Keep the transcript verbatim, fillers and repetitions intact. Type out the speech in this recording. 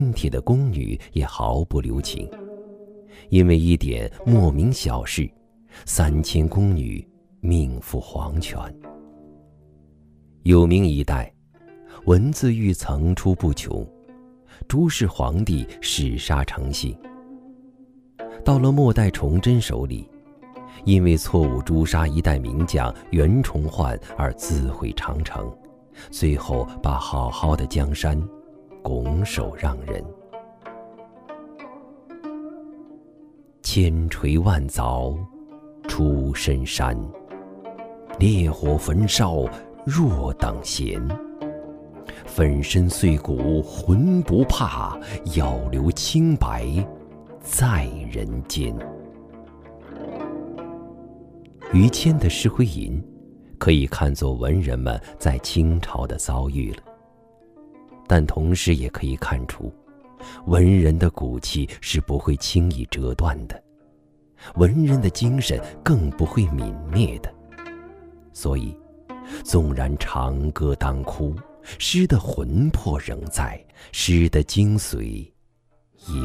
铁的宫女也毫不留情，因为一点莫名小事，三千宫女命赴黄泉。有名一代，文字狱层出不穷，诸事皇帝弑杀成性。到了末代崇祯手里，因为错误诛杀一代名将袁崇焕而自毁长城，最后把好好的江山拱手让人。千锤万凿出深山，烈火焚烧若等闲。粉身碎骨浑不怕，要留清白在人间。于谦的《诗会吟》可以看作文人们在清朝的遭遇了，但同时也可以看出，文人的骨气是不会轻易折断的，文人的精神更不会泯灭的。所以，纵然长歌当哭，诗的魂魄仍在，诗的精髓